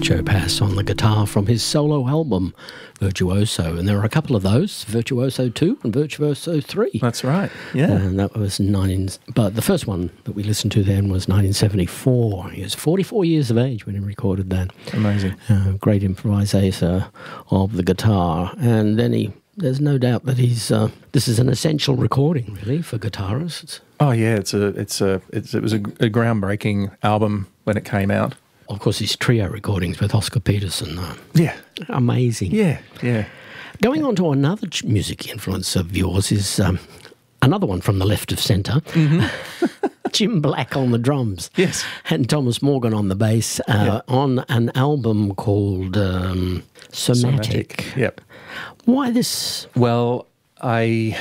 Joe Pass on the guitar from his solo album, Virtuoso. And there are a couple of those, Virtuoso 2 and Virtuoso 3. That's right, yeah. And that was but the first one that we listened to then was 1974. He was 44 years of age when he recorded that. Amazing. Great improviser of the guitar. And then there's no doubt that this is an essential recording, really, for guitarists. Oh yeah, it was a groundbreaking album when it came out. Of course, his trio recordings with Oscar Peterson. Yeah. Amazing. Yeah. Going on to another music influence of yours is another one from the left of centre. Mm-hmm. Jim Black on the drums. Yes. And Thomas Morgan on the bass on an album called Somatic. Yep. Why this? Well, I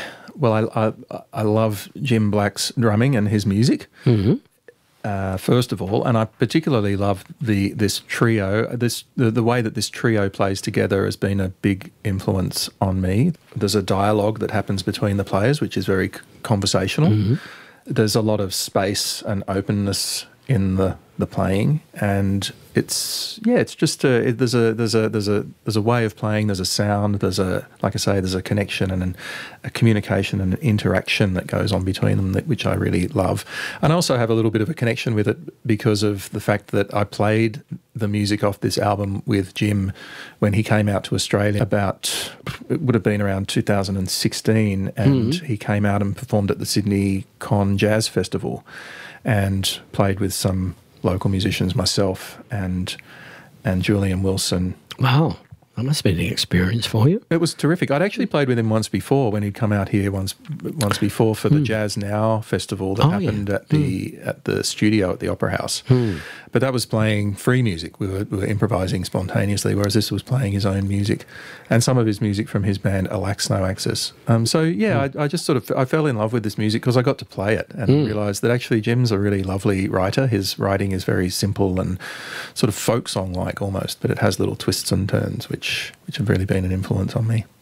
love Jim Black's drumming and his music. Mm-hmm. First of all, and I particularly love this trio. The way that this trio plays together has been a big influence on me. There's a dialogue that happens between the players, which is very conversational. Mm-hmm. There's a lot of space and openness in the playing, and it's just there's a way of playing. There's a sound. There's a connection and a communication and an interaction that goes on between them, which I really love. And I also have a little bit of a connection with it because of the fact that I played the music off this album with Jim when he came out to Australia it would have been around 2016, and he came out and performed at the Sydney Con Jazz Festival and played with some local musicians, myself and Julian Wilson. Wow, that must be an experience for you. It was terrific. I'd actually played with him once before when he'd come out here once before for the Jazz Now festival that happened at the studio at the Opera House. But that was playing free music. We were improvising spontaneously, whereas this was playing his own music and some of his music from his band Alax No Axis. I just I fell in love with this music because I got to play it and realised that actually Jim's a really lovely writer. His writing is very simple and sort of folk song-like almost, but it has little twists and turns which have really been an influence on me.